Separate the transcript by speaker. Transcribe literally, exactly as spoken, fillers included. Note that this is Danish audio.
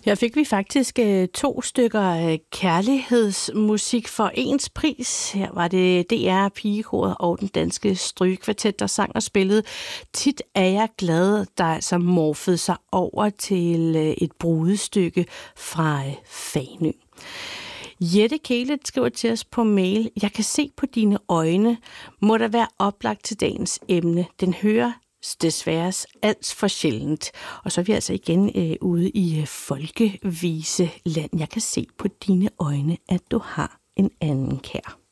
Speaker 1: Her fik vi faktisk øh, to stykker øh, kærlighedsmusik for ens pris. Her var det D R Pigekoret og den danske strygekvartet, der sang og spillede Tit er jeg glad, der altså morfede sig over til øh, et brudestykke fra øh, Fanø. Jette Kæle skriver til os på mail: Jeg kan se på dine øjne, må der være oplagt til dagens emne. Den hører desværre alt for sjældent. Og så er vi altså igen øh, ude i øh, folkevise land. Jeg kan se på dine øjne, at du har en anden kær.